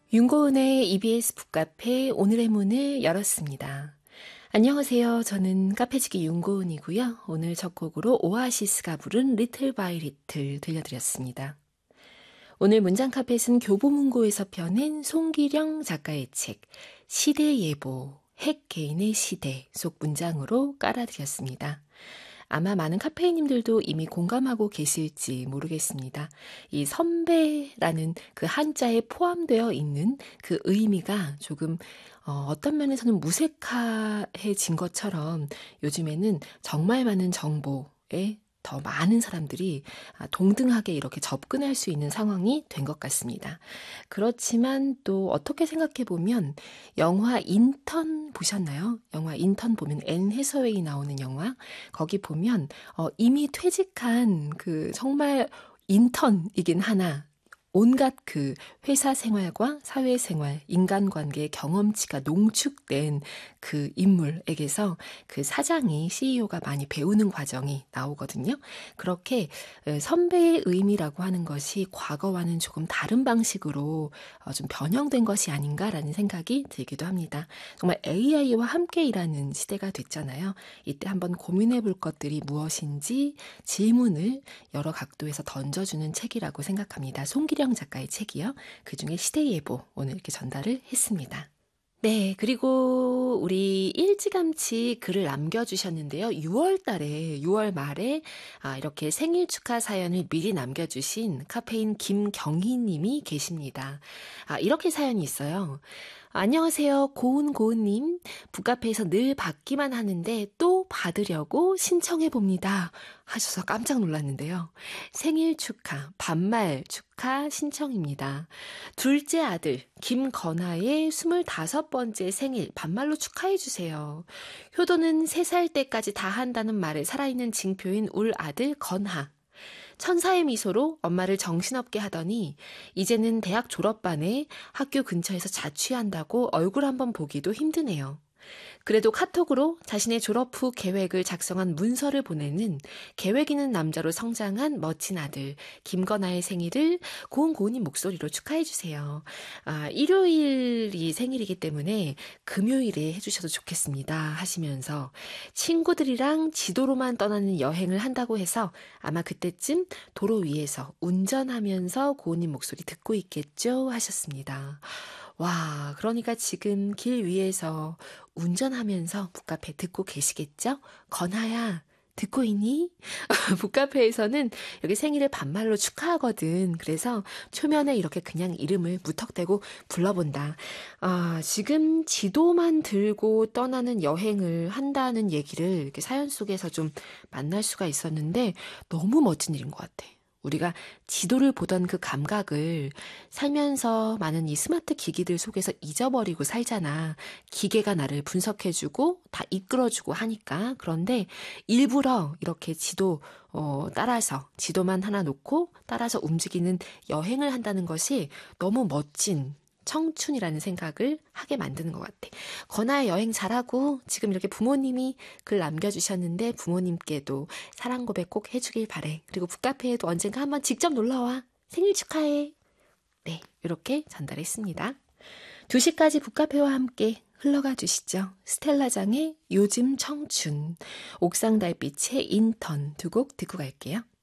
윤고은의 EBS 북카페 오늘의 문을 열었습니다. 안녕하세요. 저는 카페지기 윤고은이고요. 오늘 첫 곡으로 오아시스가 부른 리틀 바이 리틀 들려드렸습니다. 오늘 문장카펫은 교보문고에서 펴낸 송기령 작가의 책 시대예보, 핵개인의 시대 속 문장으로 깔아드렸습니다. 아마 많은 카페이님들도 이미 공감하고 계실지 모르겠습니다. 이 선배라는 그 한자에 포함되어 있는 그 의미가 조금 어떤 면에서는 무색해진 것처럼 요즘에는 정말 많은 정보에 더 많은 사람들이 동등하게 이렇게 접근할 수 있는 상황이 된 것 같습니다. 그렇지만 또 어떻게 생각해 보면 영화 인턴 보셨나요? 영화 인턴 보면 앤 해서웨이 나오는 영화 거기 보면 이미 퇴직한 그 정말 인턴이긴 하나 온갖 그 회사 생활과 사회 생활, 인간관계의 경험치가 농축된 그 인물에게서 그 사장이 CEO가 많이 배우는 과정이 나오거든요. 그렇게 선배의 의미라고 하는 것이 과거와는 조금 다른 방식으로 좀 변형된 것이 아닌가라는 생각이 들기도 합니다. 정말 AI와 함께 일하는 시대가 됐잖아요. 이때 한번 고민해 볼 것들이 무엇인지 질문을 여러 각도에서 던져주는 책이라고 생각합니다. 송기령 작가의 책이요. 그중에 시대예보 오늘 이렇게 전달을 했습니다. 네, 그리고 우리 일찌감치 글을 남겨주셨는데요. 6월 달에, 6월 말에 이렇게 생일 축하 사연을 미리 남겨주신 카페인 김경희 님이 계십니다. 이렇게 사연이 있어요. 안녕하세요. 고은고은님. 북카페에서 늘 받기만 하는데 또 받으려고 신청해봅니다. 하셔서 깜짝 놀랐는데요. 생일 축하, 반말 축하 신청입니다. 둘째 아들 김건아의 25번째 생일 반말로 축하해주세요. 효도는 3살 때까지 다 한다는 말에 살아있는 징표인 울 아들 건하. 천사의 미소로 엄마를 정신없게 하더니 이제는 대학 졸업반에 학교 근처에서 자취한다고 얼굴 한번 보기도 힘드네요. 그래도 카톡으로 자신의 졸업 후 계획을 작성한 문서를 보내는 계획 있는 남자로 성장한 멋진 아들 김건아의 생일을 고은고은님 목소리로 축하해주세요. 일요일이 생일이기 때문에 금요일에 해주셔도 좋겠습니다 하시면서 친구들이랑 지도로만 떠나는 여행을 한다고 해서 아마 그때쯤 도로 위에서 운전하면서 고은님 목소리 듣고 있겠죠 하셨습니다. 와, 그러니까 지금 길 위에서 운전하면서 북카페 듣고 계시겠죠? 건하야, 듣고 있니? 북카페에서는 여기 생일을 반말로 축하하거든. 그래서 초면에 이렇게 그냥 이름을 무턱대고 불러본다. 지금 지도만 들고 떠나는 여행을 한다는 얘기를 이렇게 사연 속에서 좀 만날 수가 있었는데 너무 멋진 일인 것 같아. 우리가 지도를 보던 그 감각을 살면서 많은 이 스마트 기기들 속에서 잊어버리고 살잖아. 기계가 나를 분석해주고 다 이끌어주고 하니까. 그런데 일부러 이렇게 지도 따라서 지도만 하나 놓고 따라서 움직이는 여행을 한다는 것이 너무 멋진 청춘이라는 생각을 하게 만드는 것 같아. 건아야 여행 잘하고 지금 이렇게 부모님이 글 남겨주셨는데 부모님께도 사랑 고백 꼭 해주길 바래. 그리고 북카페에도 언젠가 한번 직접 놀러와. 생일 축하해. 네, 이렇게 전달했습니다. 2시까지 북카페와 함께 흘러가 주시죠. 스텔라장의 요즘 청춘, 옥상 달빛의 인턴 두 곡 듣고 갈게요.